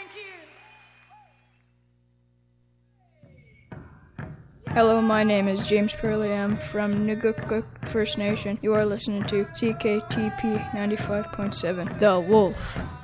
Hello, my name is James Purley. I'm from Nugukuk First Nation. You are listening to CKTP 95.7, The Wolf.